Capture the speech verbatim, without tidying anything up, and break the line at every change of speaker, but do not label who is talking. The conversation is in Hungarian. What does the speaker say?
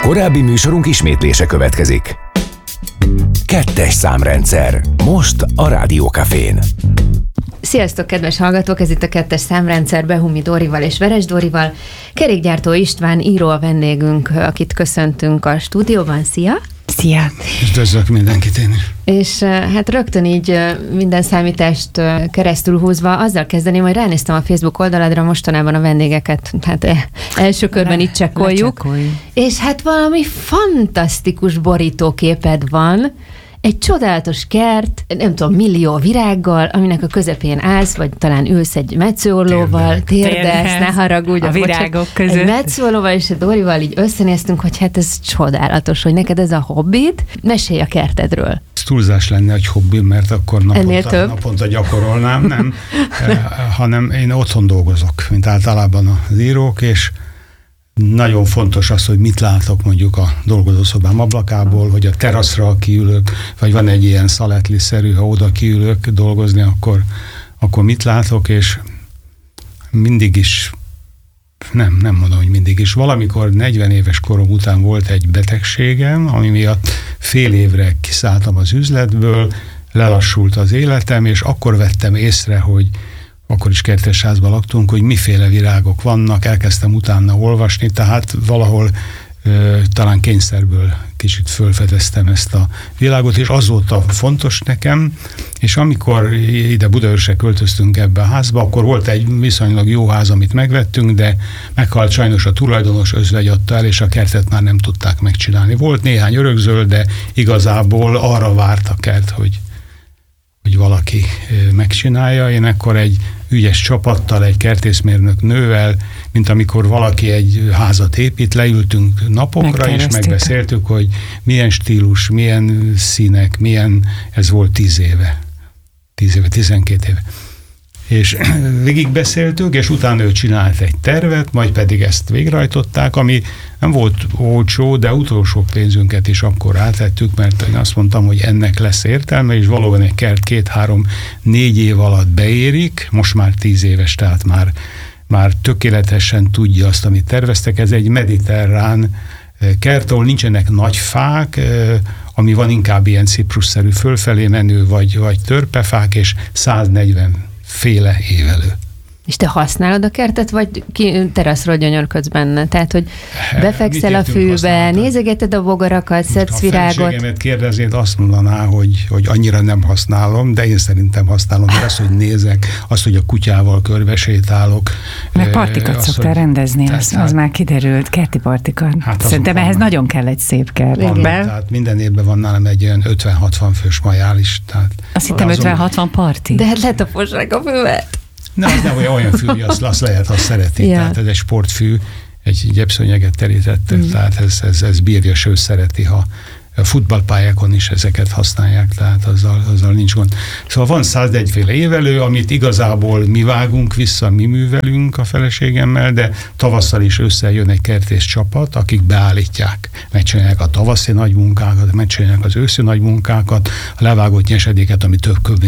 Korábbi műsorunk ismétlése következik. Kettes számrendszer. Most a Rádiókafén.
Sziasztok, kedves hallgatók! Ez itt a Kettes számrendszer Behumi Dórival és Veres Dórival. Kerékgyártó István író a vendégünk, akit köszöntünk a stúdióban. Szia!
Szia!
Üdvözlök mindenkit én is.
És hát rögtön így minden számítást keresztül húzva azzal kezdeném, hogy ránéztem a Facebook oldaladra, mostanában a vendégeket, hát első körben Le, itt csekkoljuk, és hát valami fantasztikus borítóképed van, egy csodálatos kert, nem tudom, millió virággal, aminek a közepén állsz, vagy talán ülsz egy metszőollóval, térdelsz, ne haragudj.
A virágok között.
Egy metszőollóval és a Dórival így összenéztünk, hogy hát ez csodálatos, hogy neked ez a hobbid. Mesélj a kertedről.
Ez túlzás lenne egy hobbi, mert akkor naponta, naponta gyakorolnám, nem, eh, hanem én otthon dolgozok, mint általában az írók, és nagyon fontos az, hogy mit látok mondjuk a dolgozószobám ablakából, hogy a teraszra kiülök, vagy van egy ilyen szaletli-szerű, ha oda kiülök dolgozni, akkor, akkor mit látok, és mindig is, nem, nem mondom, hogy mindig is, valamikor negyven éves korom után volt egy betegségem, ami miatt fél évre kiszálltam az üzletből, lelassult az életem, és akkor vettem észre, hogy akkor is kertesházban laktunk, hogy miféle virágok vannak, elkezdtem utána olvasni, tehát valahol ö, talán kényszerből kicsit fölfedeztem ezt a világot, és azóta fontos nekem, és amikor ide Budaörsre költöztünk ebbe a házba, akkor volt egy viszonylag jó ház, amit megvettünk, de meghalt sajnos a tulajdonos, özvegy adta el, és a kertet már nem tudták megcsinálni. Volt néhány örökzöld, de igazából arra várt a kert, hogy hogy valaki megcsinálja. Én akkor egy ügyes csapattal, egy kertészmérnök nővel, mint amikor valaki egy házat épít, leültünk napokra, és megbeszéltük, hogy milyen stílus, milyen színek, milyen, ez volt tíz éve, tíz éve, tizenkét éve. És végigbeszéltük, és utána ő csinált egy tervet, majd pedig ezt végrehajtották, ami nem volt olcsó, de utolsó pénzünket is akkor átettük, mert én azt mondtam, hogy ennek lesz értelme, és valóban egy kert két-három, négy év alatt beérik, most már tíz éves, tehát már, már tökéletesen tudja azt, amit terveztek. Ez egy mediterrán kert, ahol nincsenek nagy fák, ami van inkább ilyen ciprusszerű fölfelé menő, vagy, vagy törpefák, és száznegyven féle évelő.
És te használod a kertet, vagy ki teraszról gyönyörködsz benne? Tehát, hogy befekszel a fűbe, használtad? Nézegeted a bogarakat, szedsz virágot? Ha a feleségemet kérdeznéd, azt mondaná, hogy, hogy annyira nem használom, de én szerintem használom, mert az, hogy nézek, az, hogy a kutyával körbesétálok.
Meg partikat az, szoktál rendezni, tehát, az, az már kiderült, kerti partikat. Hát szerintem ehhez van, nagyon kell egy szép kert.
Van, tehát minden évben van nálam egy olyan ötven-hatvan fős majális. Tehát
azt hittem ötven-hatvan parti.
De hát letapossák a füvet.
Nem, az nem olyan, olyan fű, hogy azt, azt lehet, azt szereti. Ja. Tehát ez egy sportfű, egy gyepszőnyeget terített, mm. tehát ez, ez, ez bírja, sőt szereti, ha a futballpályákon is ezeket használják, tehát azzal, azzal nincs gond. Szóval van százegyféle évelő, amit igazából mi vágunk vissza, mi művelünk a feleségemmel, de tavasszal is összejön egy kertész csapat, akik beállítják, megcsinálják a tavaszi nagy munkákat, megcsinálják az őszi nagy munkákat, a levágott nyesedéket, ami több